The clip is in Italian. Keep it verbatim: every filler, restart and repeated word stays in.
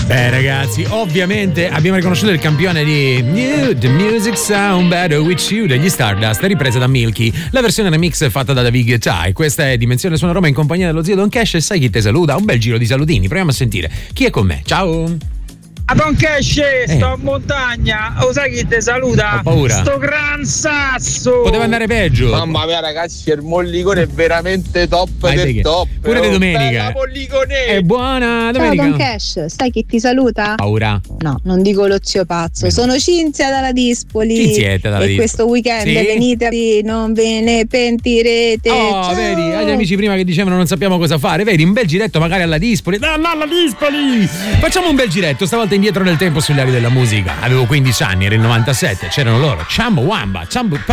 Beh ragazzi, ovviamente abbiamo riconosciuto il campione di New, The Music Sound Better With You degli Stardust, ripresa da Milky. La versione remix è fatta da David Guetta e questa è Dimensione Suona Roma in compagnia dello zio Don Cash. E sai chi te saluta? Un bel giro di salutini, proviamo a sentire chi è con me. Ciao! A Don Cash, eh. sto in montagna, lo sai chi ti saluta? Ho paura. Sto gran sasso. Poteva andare peggio. Mamma mia ragazzi, il mollicone è veramente top Vai, del top. Pure di domenica. Bella mollicone. È buona domenica. Ciao Don Cash, sai chi ti saluta? Paura. No, non dico lo zio pazzo, sono Cinzia dalla Dispoli. Cinzietta dalla e Dispoli. questo weekend Sì? venite, non ve ne pentirete. Oh, Ciao. vedi, agli amici prima che dicevano non sappiamo cosa fare, vedi, un bel giretto magari alla Dispoli. No, no, alla Dispoli! Facciamo un bel giretto, stavolta indietro nel tempo sugli ari della musica. Avevo quindici anni, era il novantasette, c'erano loro. Ciambo Wamba, Ciambo